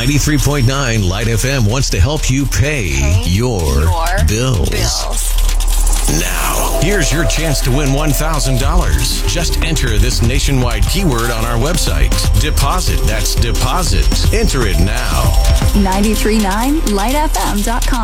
93.9 Light FM wants to help you pay your bills. Now, here's your chance to win $1,000. Just enter this nationwide keyword on our website. Deposit. That's deposit. Enter it now. 93.9lightfm.com.